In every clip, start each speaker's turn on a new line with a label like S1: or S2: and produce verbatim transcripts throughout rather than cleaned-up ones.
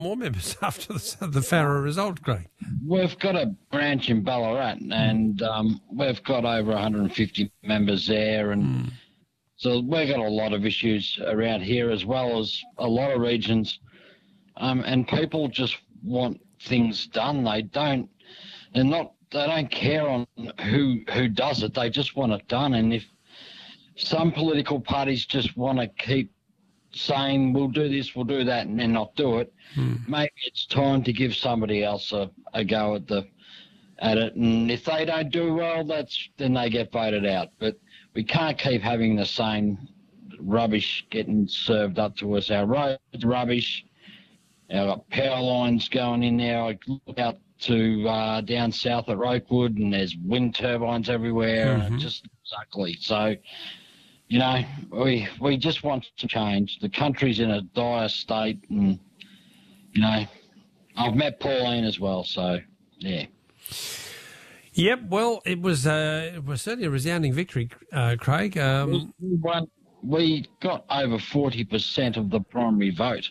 S1: more members after the, the Farrer result, Craig.
S2: We've got a branch in Ballarat, and um, we've got over one hundred fifty members there, and mm. so we've got a lot of issues around here as well as a lot of regions, um, and people just want things done. They don't, they're not, they don't care on who who does it. They just want it done, and if some political parties just want to keep saying we'll do this, we'll do that, and then not do it, hmm. maybe it's time to give somebody else a, a go at the at it. And if they don't do well, that's then they get voted out. But we can't keep having the same rubbish getting served up to us. Our roads rubbish. Our power lines going in there. I look out to uh, down south at Rokewood, and there's wind turbines everywhere, mm-hmm. and it's just ugly. So, you know, we we just want to change. The country's in a dire state, and, you know, I've met Pauline as well, so, yeah.
S1: Yep, well, it was uh, it was certainly a resounding victory, uh, Craig. Um,
S2: we, won, we got over forty percent of the primary vote.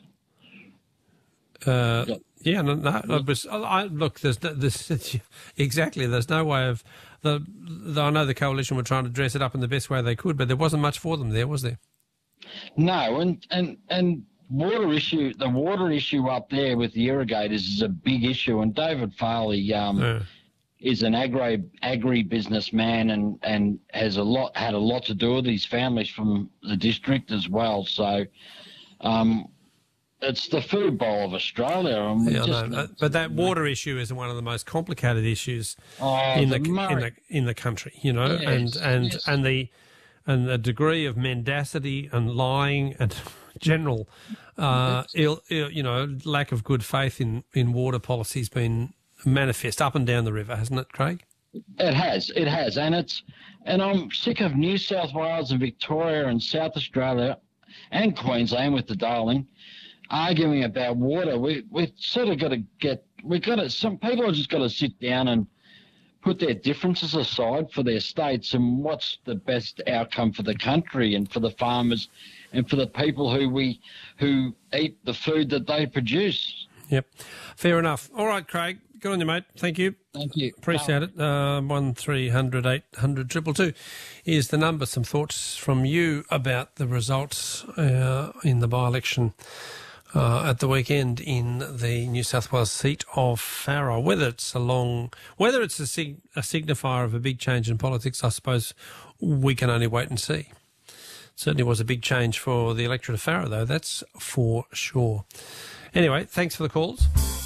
S1: Uh, yeah, no, no, it was, I, look, there's, there's exactly, there's no way of, the, the, I know the coalition were trying to dress it up in the best way they could, but there wasn't much for them there, was there?
S2: No, and, and, and water issue, the water issue up there with the irrigators is a big issue, and David Farley um, yeah. is an agri, agri-businessman and, and has a lot, had a lot to do with his families from the district as well, so, um, it's the food bowl of Australia. And we
S1: yeah,
S2: just,
S1: no, but that water issue is one of the most complicated issues oh, in the, the in the in the country, you know, yes, and and yes. and the and the degree of mendacity and lying and general, uh, ill, Ill, you know, lack of good faith in in water policy has been manifest up and down the river, hasn't it, Craig?
S2: It has, it has, and it's and I'm sick of New South Wales and Victoria and South Australia and Queensland with the Darling arguing about water. We we sort of got to get we got to some people have just got to sit down and put their differences aside for their states and what's the best outcome for the country and for the farmers and for the people who we who eat the food that they produce.
S1: Yep, fair enough. All right, Craig, good on you, mate. Thank you.
S2: Thank you.
S1: Appreciate it. Uh, one three hundred eight hundred triple two is the number. Some thoughts from you about the results uh, in the by-election Uh, at the weekend in the New South Wales seat of Farrer. Whether it's a long, whether it's a, sig- a signifier of a big change in politics, I suppose we can only wait and see. Certainly was a big change for the electorate of Farrer, though, that's for sure. Anyway, thanks for the calls.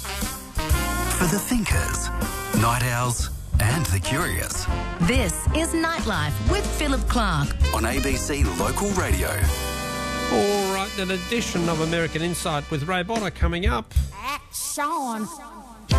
S3: For the thinkers, night owls and the curious.
S4: This is Nightlife with Philip Clark
S3: on A B C Local Radio.
S1: All right, an edition of American Insight with Ray Bonner coming up.
S5: Sean.